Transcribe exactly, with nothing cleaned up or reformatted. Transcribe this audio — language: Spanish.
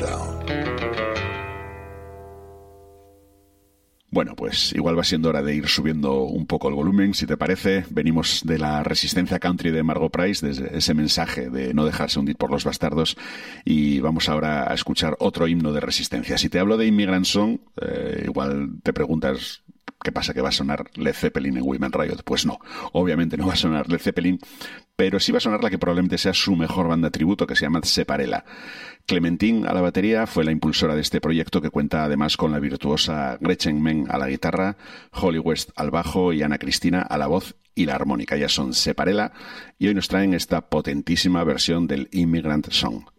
down. Bueno, pues igual va siendo hora de ir subiendo un poco el volumen, si te parece. Venimos de la resistencia country de Margo Price, desde ese mensaje de no dejarse hundir por los bastardos, y vamos ahora a escuchar otro himno de resistencia. Si te hablo de Immigrant Song, eh, igual te preguntas ¿qué pasa? ¿Que va a sonar Led Zeppelin en Women Riot? Pues no, obviamente no va a sonar Led Zeppelin, pero sí va a sonar la que probablemente sea su mejor banda tributo, que se llama Separella. Clementine a la batería fue la impulsora de este proyecto, que cuenta además con la virtuosa Gretchen Menn a la guitarra, Holly West al bajo y Ana Cristina a la voz y la armónica. Ellas son Separella y hoy nos traen esta potentísima versión del Immigrant Song.